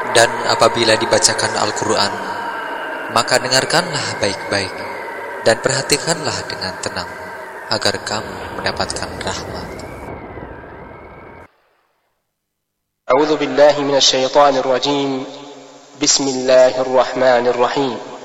Dan apabila dibacakan Al-Quran, maka dengarkanlah baik-baik dan perhatikanlah dengan tenang, agar kamu mendapatkan rahmat. A'udzu billahi minasy syaithanir rajim. Bismillahirrahmanirrahim.